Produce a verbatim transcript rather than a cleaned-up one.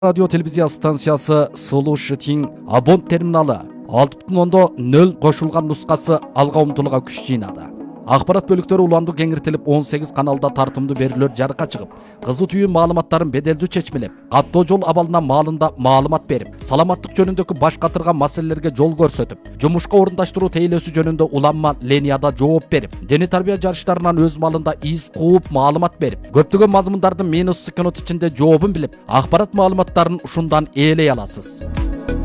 радио телевизия станциясы Сулуу Шытин абонт терминалы алты бүтүн ондон нөл кошулган нускасы алга умтулууга күч жыйнады. Акпарат бөлүктөрү уландуу кеңиртилип он сегиз каналда тартымдуу берүүлөр жарыкка чыгып, кызу түйүн маалыматтарын беделдүү чечмелеп, каттоо жол абалына маалында маалымат берип, саламаттык жөнүндөгү баш катырган маселелерге жол көрсөтүп, жумушка орундаштыруу тейлөөсү жөнүндө уланма линияда жооп берип, дене тарбия жарыштарынан өз малында из кууп маалымат берип, көптөгөн мазмундардын минус секунд ичинде жообун билип, акпарат маалыматтарын ушундан ээлей аласыз.